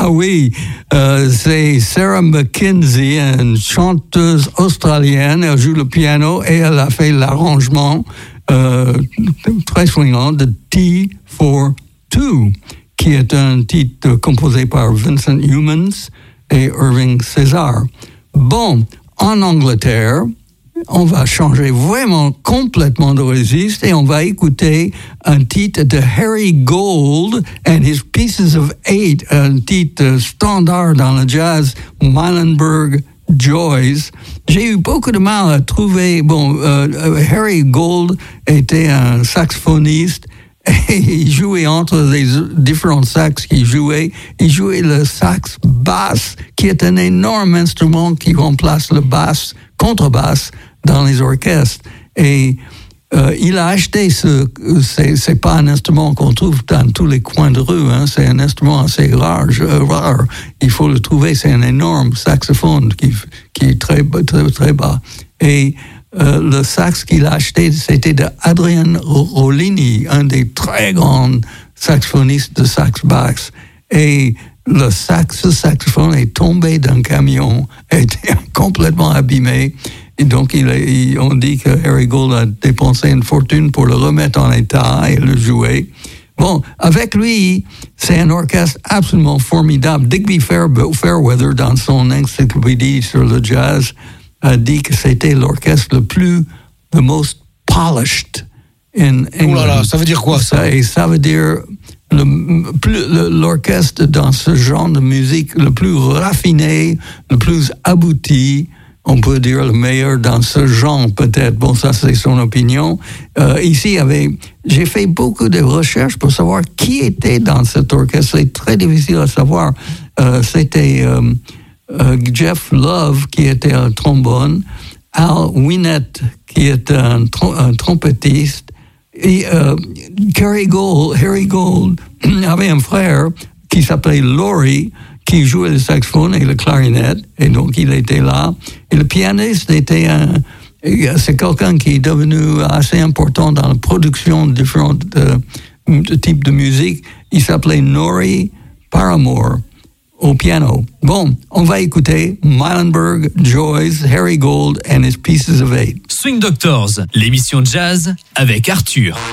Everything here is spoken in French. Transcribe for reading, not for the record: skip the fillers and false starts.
Ah oui, c'est Sarah McKenzie, une chanteuse australienne. Elle joue le piano et elle a fait l'arrangement très swingant de Tea for Two, qui est un titre composé par Vincent Youmans et Irving César. Bon, en Angleterre, on va changer vraiment complètement de registre et on va écouter un titre de Harry Gold and His Pieces of Eight, un titre standard dans le jazz, Muhlenberg Joys. J'ai eu beaucoup de mal à trouver. Harry Gold était un saxophoniste et il jouait entre les différents sax qu'il jouait. Il jouait le sax basse, qui est un énorme instrument qui remplace le basse, contrebasse dans les orchestres. Et il a acheté c'est pas un instrument qu'on trouve dans tous les coins de rue, hein, c'est un instrument assez rare. Il faut le trouver, c'est un énorme saxophone qui est très, très, très bas. Et le sax qu'il a acheté, c'était de Adrian Rollini, un des très grands saxophonistes de sax basse. Et ce saxophone est tombé d'un camion, a été complètement abîmé. Et donc, on dit que Harry Gold a dépensé une fortune pour le remettre en état et le jouer. Bon, avec lui, c'est un orchestre absolument formidable. Digby Fairweather, dans son encyclopédie sur le jazz, a dit que c'était l'orchestre the most polished in England. Oh là là, ça veut dire quoi ça? Et ça veut dire l'orchestre dans ce genre de musique le plus raffiné, le plus abouti. On peut dire le meilleur dans ce genre, peut-être. Bon, ça, c'est son opinion. Ici, j'ai fait beaucoup de recherches pour savoir qui était dans cet orchestre. C'est très difficile à savoir. C'était Jeff Love, qui était un trombone, Al Winnett, qui est un trompettiste, et Harry Gold avait un frère qui s'appelait Laurie, qui jouait le saxophone et le clarinette, et donc il était là. Et le pianiste c'est quelqu'un qui est devenu assez important dans la production de différents types de musique. Il s'appelait Norrie Paramore au piano. Bon, on va écouter Muhlenberg Joys, Harry Gold and His Pieces of Eight. Swing Doctors, l'émission jazz avec Arthur.